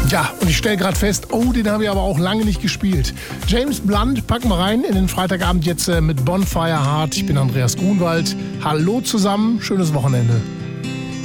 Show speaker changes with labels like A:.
A: Ja, und ich stelle gerade fest, den habe ich aber auch lange nicht gespielt. James Blunt packen wir rein in den Freitagabend jetzt mit Bonfire Heart. Ich bin Andreas Grunwald. Hallo zusammen, schönes Wochenende.